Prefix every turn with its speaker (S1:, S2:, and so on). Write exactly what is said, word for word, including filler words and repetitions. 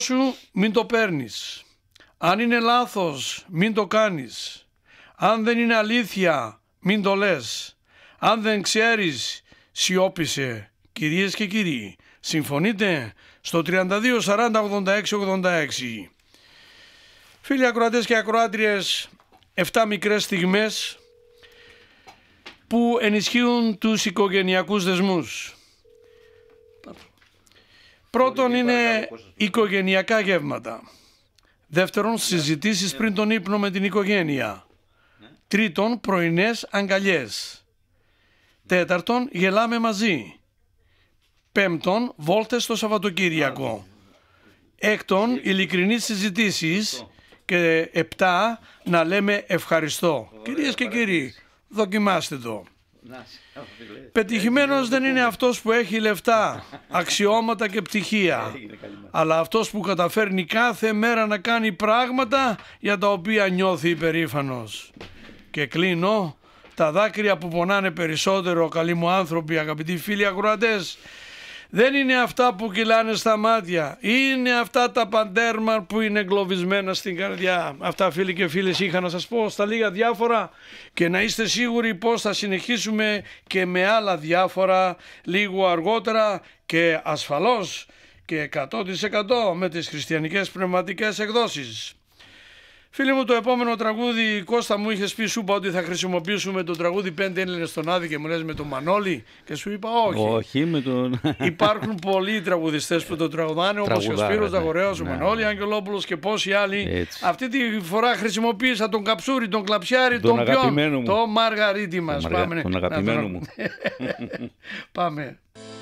S1: σου μην το παίρνεις. Αν είναι λάθος μην το κάνεις. Αν δεν είναι αλήθεια μην το λες. Αν δεν ξέρεις σιώπησε. Κυρίες και κύριοι, συμφωνείτε? Στο τριάντα δύο σαράντα ογδόντα έξι ογδόντα έξι. Φίλοι ακροατές και ακροάτριες, εφτά μικρές στιγμές που ενισχύουν τους οικογενειακούς δεσμούς. Πρώτον είναι οικογενειακά γεύματα. Δεύτερον, συζητήσεις πριν τον ύπνο με την οικογένεια. Τρίτον, πρωινές αγκαλιές. Τέταρτον, γελάμε μαζί. Πέμπτον, βόλτες το Σαββατοκύριακο. Έκτον, ειλικρινείς συζητήσεις. Και επτά, να λέμε ευχαριστώ. Κυρίες και κύριοι, δοκιμάστε το. Πετυχημένος δεν είναι αυτός που έχει λεφτά, αξιώματα και πτυχία, αλλά αυτός που καταφέρνει κάθε μέρα να κάνει πράγματα για τα οποία νιώθει υπερήφανος. Και κλείνω, τα δάκρυα που πονάνε περισσότερο, καλοί μου άνθρωποι, αγαπητοί φίλοι ακροατές, δεν είναι αυτά που κυλάνε στα μάτια, είναι αυτά τα παντέρμα που είναι εγκλωβισμένα στην καρδιά. Αυτά, φίλοι και φίλες, είχα να σας πω στα λίγα διάφορα, και να είστε σίγουροι πως θα συνεχίσουμε και με άλλα διάφορα λίγο αργότερα, και ασφαλώς και εκατό τοις εκατό με τις χριστιανικές πνευματικές εκδόσεις. Φίλοι μου, το επόμενο τραγούδι, Κώστα, μου είχες πει, σου είπα ότι θα χρησιμοποιήσουμε το τραγούδι Πέντε Έλληνες στον Άδη και μου λες με τον Μανώλη, και σου είπα όχι.
S2: Όχι με τον...
S1: Υπάρχουν πολλοί τραγουδιστές που το τραγουδάνε, όπως ο Σπύρος Δαγορέας, ο
S2: ναι.
S1: Μανώλη Αγγελόπουλος και πόσοι άλλοι.
S2: Έτσι.
S1: Αυτή τη φορά χρησιμοποίησα τον Καψούρη, τον Κλαψιάρη,
S2: τον,
S1: τον ποιον,
S2: μου.
S1: το Μαργαρίτη μας.
S2: Τον, Μαργα...
S1: Πάμε,
S2: τον αγαπημένο μου.
S1: Πάμε.